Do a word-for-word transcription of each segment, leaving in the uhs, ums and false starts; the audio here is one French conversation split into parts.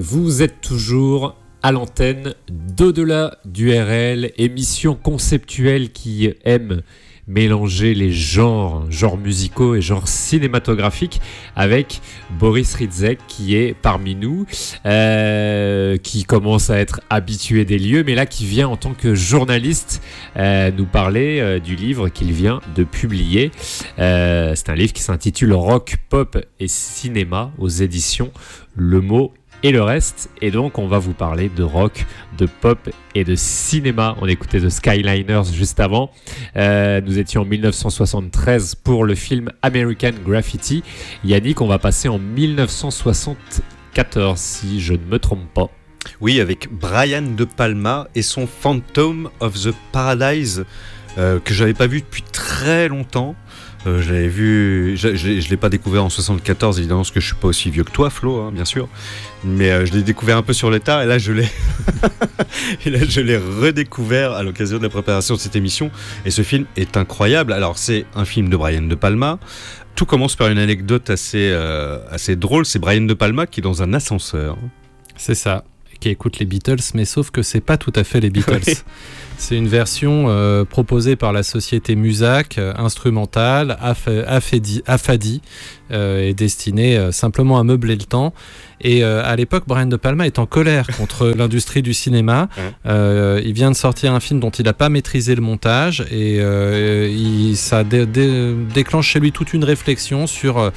Vous êtes toujours à l'antenne d'Au-delà du R L, émission conceptuelle qui aime mélanger les genres, genres musicaux et genres cinématographiques, avec Boris Ridzek qui est parmi nous, euh, qui commence à être habitué des lieux, mais là qui vient en tant que journaliste euh, nous parler euh, du livre qu'il vient de publier. Euh, c'est un livre qui s'intitule Rock, Pop et Cinéma aux éditions Le Mot et le reste, et donc on va vous parler de rock, de pop et de cinéma. On écoutait The Skyliners juste avant. Euh, nous étions en dix-neuf cent soixante-treize pour le film American Graffiti. Yannick, on va passer en dix-neuf cent soixante-quatorze, si je ne me trompe pas. Oui, avec Brian De Palma et son Phantom of the Paradise, euh, que j'avais pas vu depuis très longtemps. Euh, je l'avais vu, je, je, je l'ai pas découvert en soixante-quatorze, évidemment, parce que je suis pas aussi vieux que toi, Flo, hein, bien sûr. Mais euh, je l'ai découvert un peu sur le tard, et là je l'ai, et là je l'ai redécouvert à l'occasion de la préparation de cette émission. Et ce film est incroyable. Alors c'est un film de Brian De Palma. Tout commence par une anecdote assez, euh, assez drôle. C'est Brian De Palma qui est dans un ascenseur. C'est ça. Qui écoute les Beatles, mais sauf que c'est pas tout à fait les Beatles. Oui. C'est une version euh, proposée par la société Muzak, euh, instrumentale, affadie, euh, et destinée euh, simplement à meubler le temps. Et euh, à l'époque, Brian De Palma est en colère contre l'industrie du cinéma. Euh, il vient de sortir un film dont il n'a pas maîtrisé le montage, et euh, il, ça dé- dé- déclenche chez lui toute une réflexion sur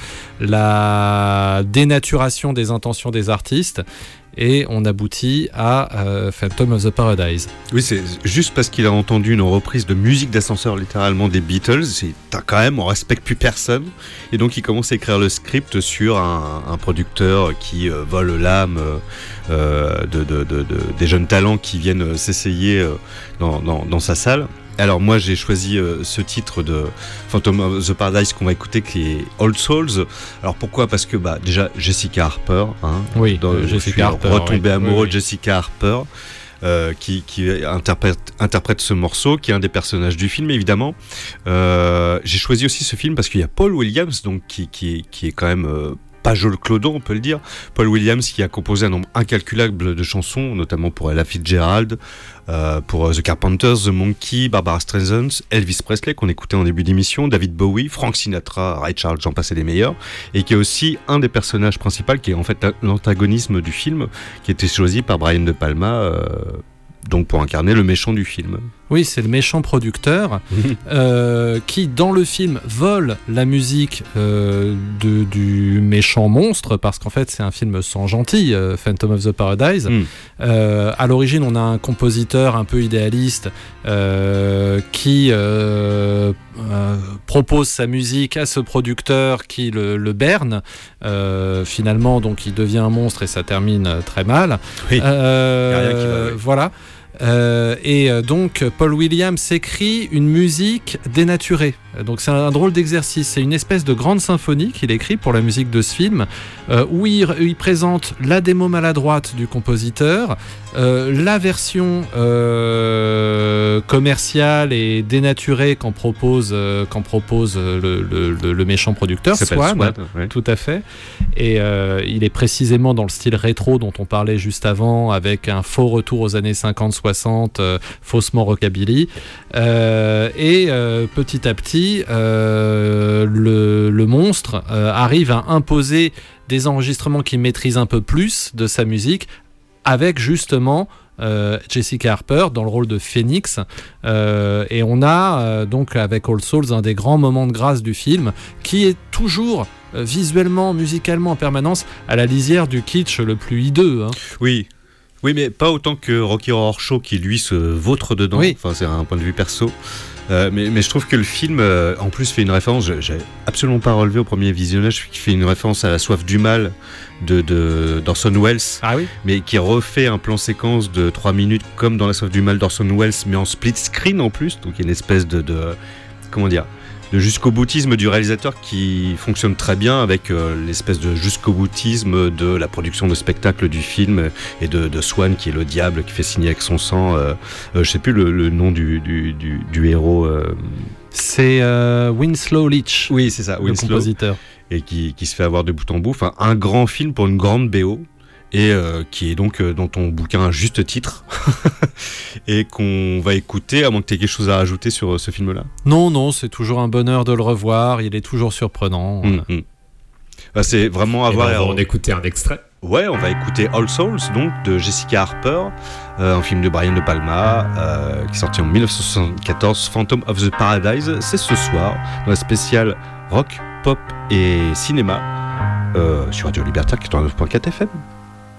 la dénaturation des intentions des artistes. Et on aboutit à euh, Phantom of the Paradise. Oui, c'est juste parce qu'il a entendu une reprise de musique d'ascenseur littéralement des Beatles. C'est, t'as quand même, on respecte plus personne. Et donc il commence à écrire le script sur un, un producteur qui euh, vole l'âme euh, de, de, de, de, des jeunes talents qui viennent s'essayer euh, dans, dans, dans sa salle. Alors moi j'ai choisi euh, ce titre de Phantom of the Paradise qu'on va écouter qui est Old Souls. Alors pourquoi ? Parce que bah déjà Jessica Harper, hein, oui, dans, euh, je suis Harper, retombé oui, amoureux oui, oui. de Jessica Harper, euh, qui, qui interprète, interprète ce morceau, qui est un des personnages du film évidemment. Euh, j'ai choisi aussi ce film parce qu'il y a Paul Williams, donc qui, qui, qui est quand même euh, pas Joel Clodon, on peut le dire. Paul Williams qui a composé un nombre incalculable de chansons, notamment pour Ella Fitzgerald, euh, pour The Carpenters, The Monkey, Barbara Streisand, Elvis Presley qu'on écoutait en début d'émission, David Bowie, Frank Sinatra, Ray Charles, j'en passais des meilleurs, et qui est aussi un des personnages principaux, qui est en fait l'antagonisme du film, qui a été choisi par Brian De Palma, euh, donc pour incarner le méchant du film. Oui, c'est le méchant producteur euh, qui, dans le film, vole la musique euh, de, du méchant monstre, parce qu'en fait, c'est un film sans gentil, euh, Phantom of the Paradise. Mm. Euh, à l'origine, on a un compositeur un peu idéaliste euh, qui euh, euh, propose sa musique à ce producteur qui le, le berne. Euh, finalement, donc, il devient un monstre et ça termine très mal. Oui. Euh, Il y a rien qui va, oui. Voilà. Euh, et euh, donc Paul Williams écrit une musique dénaturée. Donc c'est un, un drôle d'exercice. C'est une espèce de grande symphonie qu'il écrit pour la musique de ce film, euh, où il, il présente la démo maladroite du compositeur, euh, la version euh, commerciale et dénaturée qu'en propose, euh, qu'en propose le, le, le, le méchant producteur, Swan, Swan ouais. Tout à fait. Et euh, il est précisément dans le style rétro dont on parlait juste avant, avec un faux retour aux années cinquante soixante, euh, faussement rockabilly. Euh, et euh, petit à petit, Euh, le, le monstre euh, arrive à imposer des enregistrements qu'il maîtrise un peu plus de sa musique, avec justement euh, Jessica Harper dans le rôle de Phoenix, euh, et on a euh, donc avec Old Souls un des grands moments de grâce du film, qui est toujours euh, visuellement, musicalement en permanence à la lisière du kitsch le plus hideux, hein. Oui. Oui, mais pas autant que Rocky Horror Show qui lui se vautre dedans. Oui. Enfin, c'est un point de vue perso. Euh, mais, mais je trouve que le film, euh, en plus, fait une référence. J'ai absolument pas relevé au premier visionnage, qui fait une référence à La Soif du Mal de, de d'Orson Welles. Ah oui. Mais qui refait un plan séquence de trois minutes comme dans La Soif du Mal d'Orson Welles, mais en split screen en plus. Donc il y a une espèce de, de comment dire, de jusqu'au boutisme du réalisateur qui fonctionne très bien avec euh, l'espèce de jusqu'au boutisme de la production de spectacle du film et de, de Swan qui est le diable qui fait signer avec son sang. Euh, euh, je sais plus le, le nom du, du, du, du héros. Euh... C'est euh, Winslow Leach. Oui, c'est ça, le Winslow, compositeur. Et qui, qui se fait avoir de bout en bout. Enfin, un grand film pour une grande B O. et euh, qui est donc euh, dans ton bouquin un juste titre et qu'on va écouter, à moins que tu aies quelque chose à rajouter sur euh, ce film-là. Non, non, c'est toujours un bonheur de le revoir, il est toujours surprenant. Mmh, mmh. Bah, c'est vraiment à Et voir. ben, on va en écouter un extrait. Ouais, on va écouter All Souls, donc de Jessica Harper, euh, un film de Brian De Palma, euh, qui est sorti en dix-neuf cent soixante-quatorze, Phantom of the Paradise. C'est ce soir, dans la spéciale rock, pop et cinéma, euh, sur Radio Libertaire quatre-vingt-neuf point quatre F M.